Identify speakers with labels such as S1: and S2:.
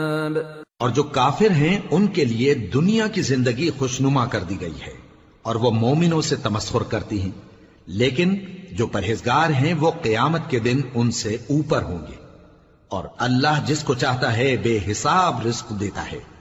S1: और जो काफिर हैं उनके लिए दुनिया की जिंदगी खुशनुमा कर दी गई है और वो मोमिनों से तमस्खुर करती हैं, लेकिन जो परहेजगार हैं वो क़यामत के दिन उनसे ऊपर होंगे। और अल्लाह जिसको चाहता है बेहिसाब रिज्क देता है।